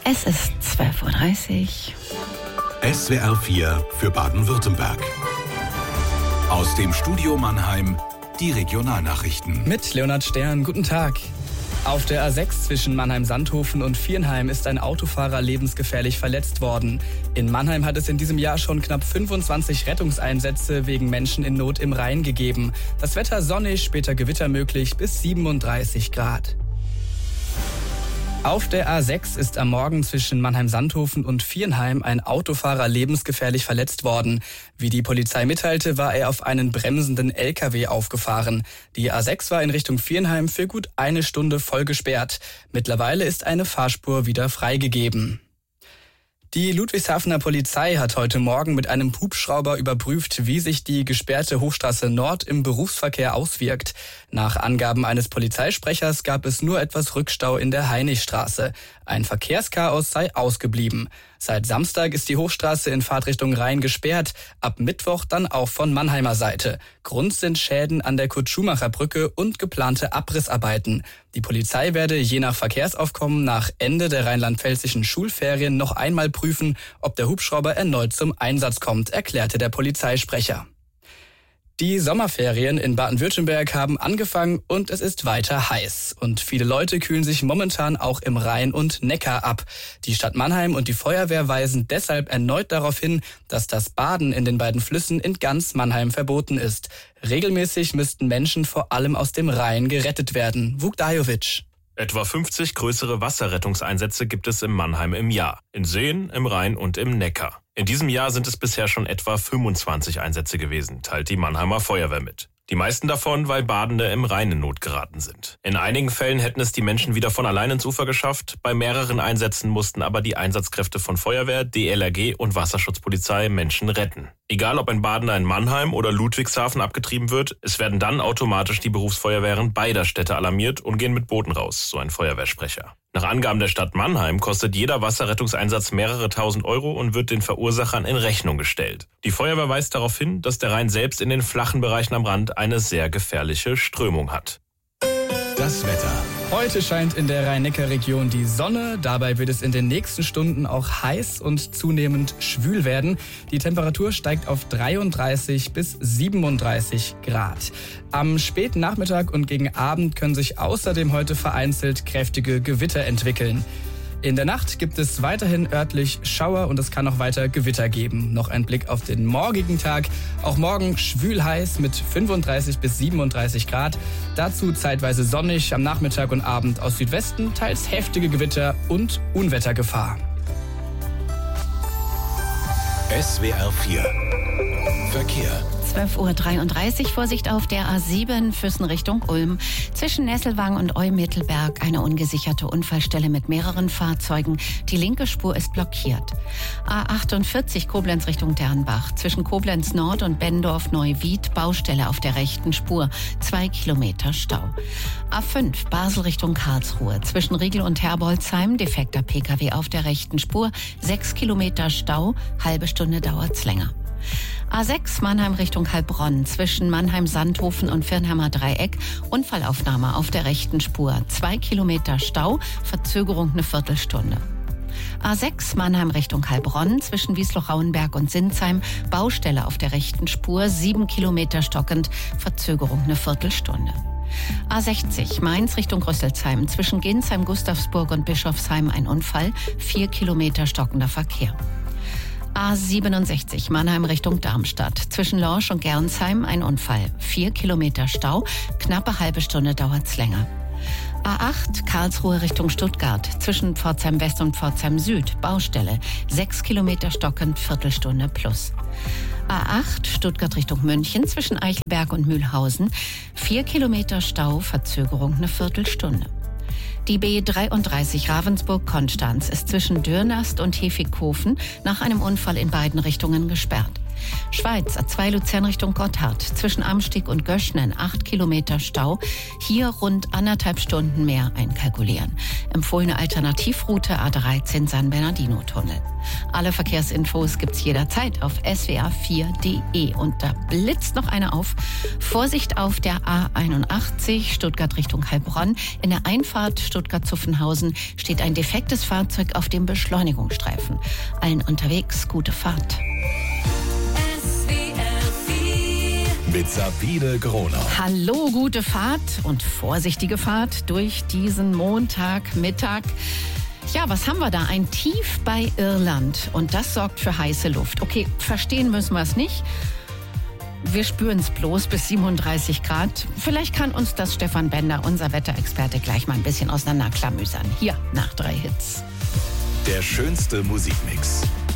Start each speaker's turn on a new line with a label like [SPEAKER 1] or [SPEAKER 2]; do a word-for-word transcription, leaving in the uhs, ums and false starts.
[SPEAKER 1] Es ist zwölf Uhr dreißig.
[SPEAKER 2] S W R vier für Baden-Württemberg. Aus dem Studio Mannheim die Regionalnachrichten.
[SPEAKER 3] Mit Leonhard Stern, guten Tag. Auf der A sechs zwischen Mannheim-Sandhofen und Viernheim ist ein Autofahrer lebensgefährlich verletzt worden. In Mannheim hat es in diesem Jahr schon knapp fünfundzwanzig Rettungseinsätze wegen Menschen in Not im Rhein gegeben. Das Wetter sonnig, später Gewitter möglich bis siebenunddreißig Grad. Auf der A sechs ist am Morgen zwischen Mannheim-Sandhofen und Viernheim ein Autofahrer lebensgefährlich verletzt worden. Wie die Polizei mitteilte, war er auf einen bremsenden L K W aufgefahren. Die A sechs war in Richtung Viernheim für gut eine Stunde voll gesperrt. Mittlerweile ist eine Fahrspur wieder freigegeben. Die Ludwigshafener Polizei hat heute Morgen mit einem Hubschrauber überprüft, wie sich die gesperrte Hochstraße Nord im Berufsverkehr auswirkt. Nach Angaben eines Polizeisprechers gab es nur etwas Rückstau in der Heinrichstraße. Ein Verkehrschaos sei ausgeblieben. Seit Samstag ist die Hochstraße in Fahrtrichtung Rhein gesperrt, ab Mittwoch dann auch von Mannheimer Seite. Grund sind Schäden an der Kurt-Schumacher-Brücke und geplante Abrissarbeiten. Die Polizei werde je nach Verkehrsaufkommen nach Ende der rheinland-pfälzischen Schulferien noch einmal prüfen, ob der Hubschrauber erneut zum Einsatz kommt, erklärte der Polizeisprecher. Die Sommerferien in Baden-Württemberg haben angefangen und es ist weiter heiß. Und viele Leute kühlen sich momentan auch im Rhein und Neckar ab. Die Stadt Mannheim und die Feuerwehr weisen deshalb erneut darauf hin, dass das Baden in den beiden Flüssen in ganz Mannheim verboten ist. Regelmäßig müssten Menschen vor allem aus dem Rhein gerettet werden. Vukdajovic.
[SPEAKER 4] Etwa fünfzig größere Wasserrettungseinsätze gibt es in Mannheim im Jahr. In Seen, im Rhein und im Neckar. In diesem Jahr sind es bisher schon etwa fünfundzwanzig Einsätze gewesen, teilt die Mannheimer Feuerwehr mit. Die meisten davon, weil Badende im Rhein in Not geraten sind. In einigen Fällen hätten es die Menschen wieder von allein ins Ufer geschafft. Bei mehreren Einsätzen mussten aber die Einsatzkräfte von Feuerwehr, D L R G und Wasserschutzpolizei Menschen retten. Egal ob ein Badender in Mannheim oder Ludwigshafen abgetrieben wird, es werden dann automatisch die Berufsfeuerwehren beider Städte alarmiert und gehen mit Booten raus, so ein Feuerwehrsprecher. Nach Angaben der Stadt Mannheim kostet jeder Wasserrettungseinsatz mehrere tausend Euro und wird den Verursachern in Rechnung gestellt. Die Feuerwehr weist darauf hin, dass der Rhein selbst in den flachen Bereichen am Rand eine sehr gefährliche Strömung hat.
[SPEAKER 2] Das Wetter.
[SPEAKER 3] Heute scheint in der Rhein-Neckar-Region die Sonne. Dabei wird es in den nächsten Stunden auch heiß und zunehmend schwül werden. Die Temperatur steigt auf dreiunddreißig bis siebenunddreißig Grad. Am späten Nachmittag und gegen Abend können sich außerdem heute vereinzelt kräftige Gewitter entwickeln. In der Nacht gibt es weiterhin örtlich Schauer und es kann auch weiter Gewitter geben. Noch ein Blick auf den morgigen Tag. Auch morgen schwül heiß mit fünfunddreißig bis siebenunddreißig Grad. Dazu zeitweise sonnig, am Nachmittag und Abend aus Südwesten, teils heftige Gewitter und Unwettergefahr.
[SPEAKER 2] S W R vier Verkehr.
[SPEAKER 1] zwölf Uhr dreiunddreißig, Vorsicht auf der A sieben, Füssen Richtung Ulm. Zwischen Nesselwang und Eu-Mittelberg eine ungesicherte Unfallstelle mit mehreren Fahrzeugen. Die linke Spur ist blockiert. A achtundvierzig, Koblenz Richtung Dernbach. Zwischen Koblenz Nord und Bendorf-Neuwied, Baustelle auf der rechten Spur. Zwei Kilometer Stau. A fünf, Basel Richtung Karlsruhe. Zwischen Riegel und Herbolzheim, defekter P K W auf der rechten Spur. Sechs Kilometer Stau, halbe Stunde dauert's länger. A sechs, Mannheim Richtung Heilbronn, zwischen Mannheim-Sandhofen und Viernheimer Dreieck, Unfallaufnahme auf der rechten Spur. Zwei Kilometer Stau, Verzögerung eine Viertelstunde. A sechs, Mannheim Richtung Heilbronn, zwischen Wiesloch-Rauenberg und Sinsheim, Baustelle auf der rechten Spur, sieben Kilometer stockend, Verzögerung eine Viertelstunde. A sechzig, Mainz Richtung Rüsselsheim, zwischen Ginsheim, Gustavsburg und Bischofsheim ein Unfall, vier Kilometer stockender Verkehr. A siebenundsechzig, Mannheim Richtung Darmstadt. Zwischen Lorsch und Gernsheim ein Unfall. Vier Kilometer Stau, knappe halbe Stunde dauert's länger. A acht, Karlsruhe Richtung Stuttgart. Zwischen Pforzheim West und Pforzheim Süd, Baustelle. Sechs Kilometer stockend, Viertelstunde plus. A acht, Stuttgart Richtung München. Zwischen Eichelberg und Mühlhausen. Vier Kilometer Stau, Verzögerung eine Viertelstunde. Die B dreiunddreißig Ravensburg-Konstanz ist zwischen Dürnast und Hefighofen nach einem Unfall in beiden Richtungen gesperrt. Schweiz, A zwei Luzern Richtung Gotthard. Zwischen Amstieg und Göschnen acht Kilometer Stau. Hier rund anderthalb Stunden mehr einkalkulieren. Empfohlene Alternativroute A dreizehn San Bernardino-Tunnel. Alle Verkehrsinfos gibt's jederzeit auf S W R vier punkt de. Und da blitzt noch eine auf. Vorsicht auf der A einundachtzig, Stuttgart Richtung Heilbronn. In der Einfahrt Stuttgart-Zuffenhausen steht ein defektes Fahrzeug auf dem Beschleunigungsstreifen. Allen unterwegs gute Fahrt.
[SPEAKER 2] Mit Sabine Gronau.
[SPEAKER 1] Hallo, gute Fahrt und vorsichtige Fahrt durch diesen Montagmittag. Ja, was haben wir da? Ein Tief bei Irland und das sorgt für heiße Luft. Okay, verstehen müssen wir es nicht. Wir spüren es bloß bis siebenunddreißig Grad. Vielleicht kann uns das Stefan Bender, unser Wetterexperte, gleich mal ein bisschen auseinanderklamüsern. Hier nach drei Hits.
[SPEAKER 2] Der schönste Musikmix.